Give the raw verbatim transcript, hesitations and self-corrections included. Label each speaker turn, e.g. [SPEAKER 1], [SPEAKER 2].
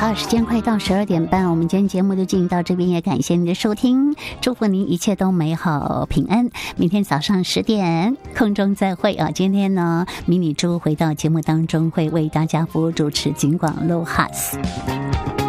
[SPEAKER 1] 了，时间快到十二点半，我们今天节目就进行到这边，也感谢您的收听，祝福您一切都美好平安。明天早上十点空中再会啊！今天呢，迷你猪回到节目当中，会为大家服务主持金广路哈斯。